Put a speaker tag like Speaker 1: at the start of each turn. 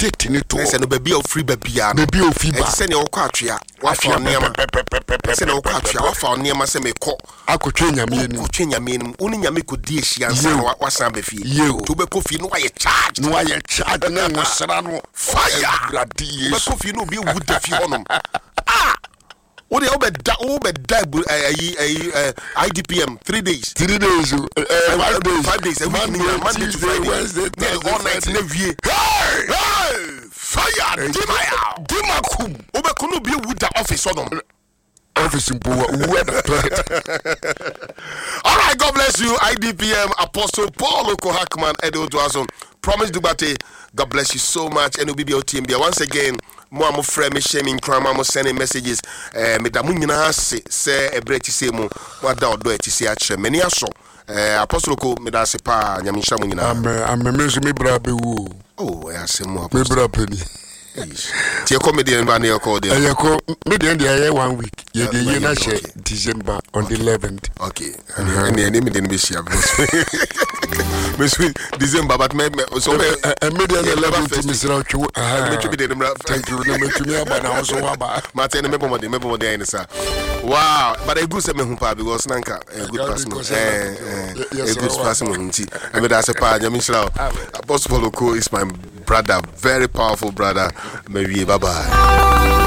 Speaker 1: date ni to
Speaker 2: say no baby of free baby ya
Speaker 1: baby of free ba
Speaker 2: say ne okwa atwea wa fa oniama say ne okwa atwea wa fa oniama say me ko
Speaker 1: akotwe nyame ni
Speaker 2: akotwe nyame ni uni nyame ko di ehia nsa wa san ba fie to be ko fie no wa ye charge
Speaker 1: na ngosra no
Speaker 2: fire
Speaker 1: bradi
Speaker 2: be
Speaker 1: yesu
Speaker 2: ko fie no bi wu da fie honom what the IDPM 3 days
Speaker 1: 5 days
Speaker 2: 5 days Monday to Friday
Speaker 1: Wednesday
Speaker 2: all night na vie fire dimakum obeko no bi wu da office honom
Speaker 1: office mpo who the planet.
Speaker 2: All right, God bless you IDPM Apostle Paul Okohakman Edo Dwazo promise Dubate God bless you so much and obi be team be once again mo am frame shaming crime am sending messages me da mu nyina se ebreti se mu wada odo eti se a kire mani aso Apostle ko me da se pa nyamisha mu nyina
Speaker 1: am me so me bra be wu
Speaker 2: ya se mu
Speaker 1: me bra pani
Speaker 2: tie comedian ba na call there
Speaker 1: ayeko median dey 1 week ye dey ye na share December on the 11th
Speaker 2: okay and me dey be share me sweet December but me so
Speaker 1: median 11th Mr. Ochu
Speaker 2: me to be dey
Speaker 1: thank you me to me aba na so aba
Speaker 2: Martin me bomode any sir wow but a good say me hu pa because nanka a good person a good person nti e me da se pa nyamisra Apostle Oko is my brother very powerful brother maybe bye bye